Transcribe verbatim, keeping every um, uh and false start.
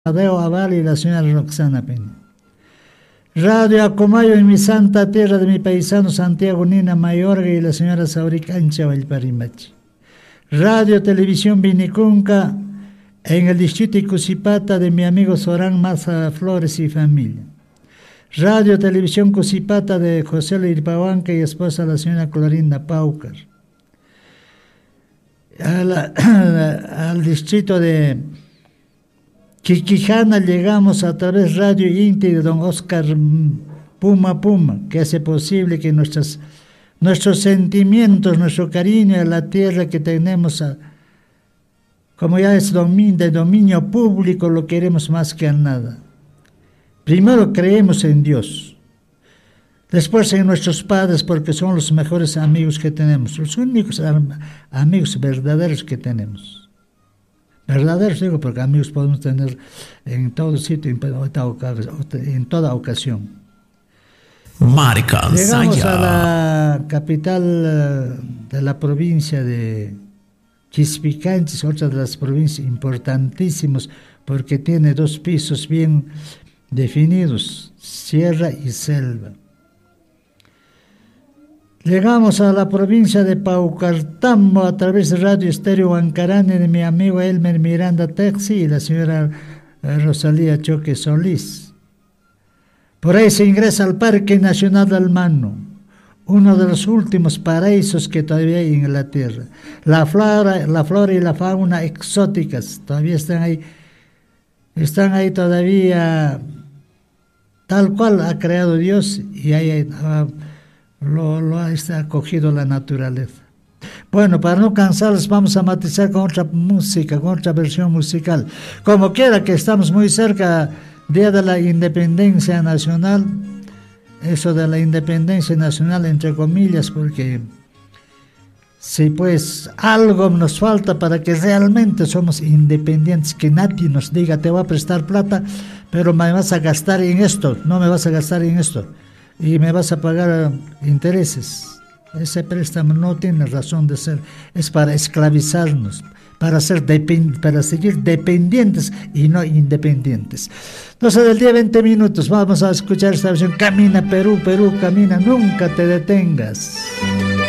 Adeo Aval y la señora Roxana Peña. Radio Acomayo en mi santa tierra de mi paisano Santiago Nina Mayorga y la señora Saurica Ancha Valparimachi. Radio Televisión Vinicunca en el distrito Icusipata de mi amigo Során Maza Flores y familia. Radio Televisión Cusipata de José Lirpahuanca y esposa la señora Clorinda Paucar. A la, al distrito de Quiquijana llegamos a través Radio Inti de don Oscar Puma Puma, que hace posible que nuestras, nuestros sentimientos, nuestro cariño a la tierra que tenemos, a, como ya es dominio, de dominio público, lo queremos más que a nada. Primero creemos en Dios, después en nuestros padres, porque son los mejores amigos que tenemos, los únicos amigos verdaderos que tenemos. Verdaderos digo, porque amigos podemos tener en todo sitio, en toda ocasión. Marca Llegamos a la capital de la provincia de Chispicanchis, otra de las provincias importantísimas, porque tiene dos pisos bien definidos, sierra y selva. Llegamos a la provincia de Paucartambo a través de Radio Estéreo Huancarane de mi amigo Elmer Miranda Texi y la señora Rosalía Choque Solís. Por ahí se ingresa al Parque Nacional del Mano, uno de los últimos paraísos que todavía hay en la tierra. La flora, la flora y la fauna exóticas todavía están ahí, están ahí todavía tal cual ha creado Dios y ahí ha, Lo, lo ha acogido la naturaleza. Bueno, para no cansarles, vamos a matizar con otra música, con otra versión musical. Como quiera que estamos muy cerca, Día de la Independencia Nacional, eso de la Independencia Nacional entre comillas, porque si pues algo nos falta para que realmente somos independientes, que nadie nos diga, te voy a prestar plata, pero me vas a gastar en esto, no me vas a gastar en esto, y me vas a pagar intereses. Ese préstamo no tiene razón de ser, es para esclavizarnos, para, ser depend- para seguir dependientes y no independientes. doce del día, veinte minutos, vamos a escuchar esta versión. Camina Perú, Perú, camina, nunca te detengas.